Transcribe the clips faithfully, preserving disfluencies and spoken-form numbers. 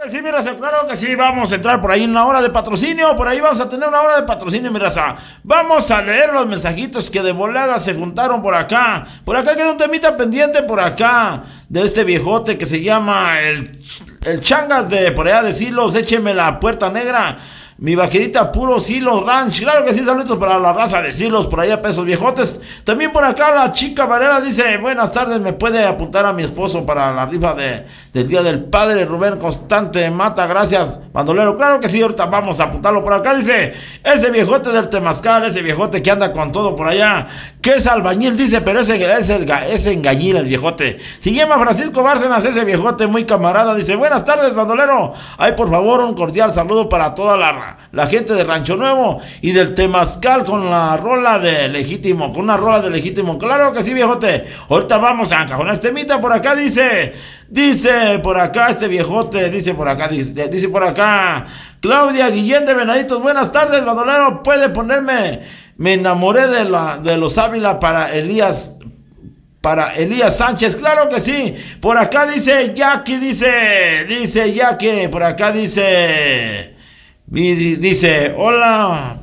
que sí, mi raza, claro que sí, vamos a entrar por ahí en una hora de patrocinio, por ahí vamos a tener una hora de patrocinio, mi raza. Vamos a leer los mensajitos que de volada se juntaron por acá. Por acá queda un temita pendiente por acá, de este viejote que se llama el, el Changas de por allá de Silos, écheme la puerta negra. Mi vaquerita puro Silos Ranch, claro que sí, saludos para la raza de Silos, por allá pesos viejotes. También por acá la chica Varela dice, buenas tardes, me puede apuntar a mi esposo para la rifa de, del Día del Padre, Rubén Constante Mata, gracias, bandolero. Claro que sí, ahorita vamos a apuntarlo por acá, dice, ese viejote del Temazcal, ese viejote que anda con todo por allá, que es albañil, dice, pero ese es el es engañil el viejote. Se llama Francisco Bárcenas, ese viejote muy camarada, dice, buenas tardes, bandolero. Ay, por favor, un cordial saludo para toda la la gente de Rancho Nuevo y del Temazcal con la rola de Legítimo, con una rola de Legítimo, claro que sí, viejote. Ahorita vamos a encajonar este temita. Por acá dice, dice por acá este viejote, dice por acá, dice, dice por acá Claudia Guillén de Venaditos, buenas tardes, bandolero, puede ponerme, me enamoré de, la, de los Ávila para Elías, para Elías Sánchez, claro que sí. Por acá dice Jackie, dice, dice Jackie, por acá dice... Dice, hola.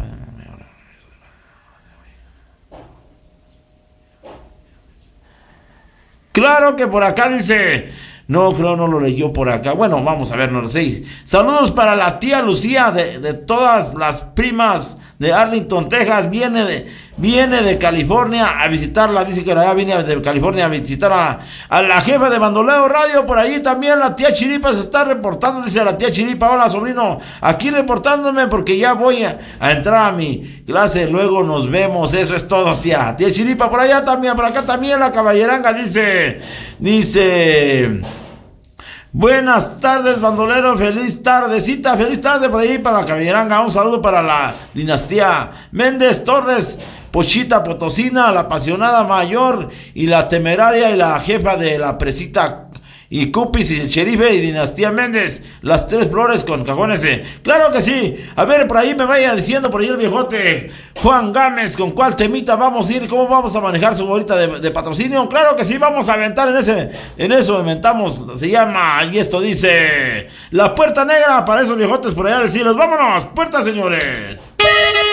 Claro que por acá dice. No, creo no lo leyó por acá. Bueno, vamos a ver, no lo sé. Saludos para la tía Lucía de, de todas las primas de Arlington, Texas. Viene de, viene de California a visitarla. Dice que allá viene de California a visitar a, a la jefa de Bandolero Radio. Por ahí también la tía Chiripa se está reportando. Dice la tía Chiripa, hola sobrino, aquí reportándome porque ya voy a, a entrar a mi clase. Luego nos vemos. Eso es todo, tía. Tía Chiripa por allá también. Por acá también la caballeranga dice, dice... Buenas tardes, bandolero, feliz tardecita, feliz tarde por ahí para la caballeranga, un saludo para la dinastía Méndez Torres, Pochita Potosina, la apasionada mayor y la temeraria y la jefa de la presita y Cupis y el Sherife y dinastía Méndez, las tres flores con cajones, eh. Claro que sí. A ver, por ahí me vaya diciendo por ahí el viejote Juan Gámez, con cuál temita vamos a ir, cómo vamos a manejar su bolita de, de patrocinio. Claro que sí, vamos a aventar en ese, en eso inventamos, se llama, y esto dice, la puerta negra para esos viejotes por allá del cielo. Vámonos, puerta, señores.